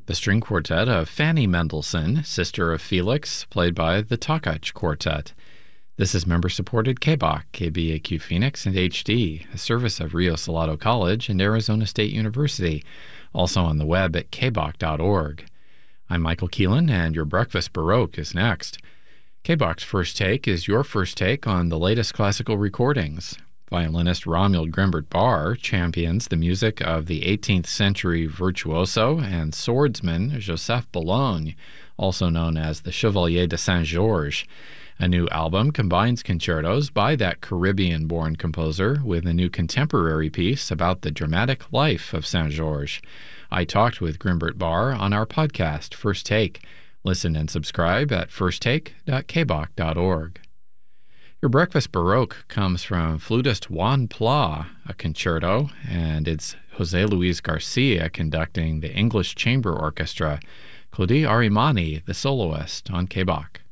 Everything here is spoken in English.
the string quartet of Fanny Mendelssohn, sister of Felix, played by the Takacs Quartet. This is member-supported KBOC, KBAQ Phoenix, and HD, a service of Rio Salado College and Arizona State University, also on the web at kboc.org. I'm Michael Keelan, and your Breakfast Baroque is next. KBOC's First Take is your first take on the latest classical recordings. Violinist Romuald Grimbert Barr champions the music of the 18th century virtuoso and swordsman Joseph Boulogne, also known as the Chevalier de Saint-Georges. A new album combines concertos by that Caribbean-born composer with a new contemporary piece about the dramatic life of Saint-Georges. I talked with Grimbert Barr on our podcast, First Take. Listen and subscribe at firsttake.kboc.org. Your Breakfast Baroque comes from flutist Juan Pla, a concerto, and it's José Luis Garcia conducting the English Chamber Orchestra, Claudie Arimani, the soloist, on KBOC.